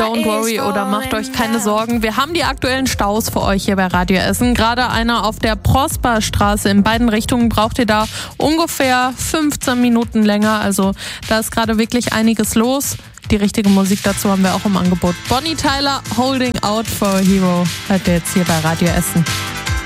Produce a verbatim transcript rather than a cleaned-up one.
Don't worry oder macht euch keine Sorgen. Wir haben die aktuellen Staus für euch hier bei Radio Essen. Gerade einer auf der Prosperstraße. In beiden Richtungen braucht ihr da ungefähr fünfzehn Minuten länger. Also da ist gerade wirklich einiges los. Die richtige Musik dazu haben wir auch im Angebot. Bonnie Tyler, Holding Out for a Hero, hört ihr jetzt hier bei Radio Essen.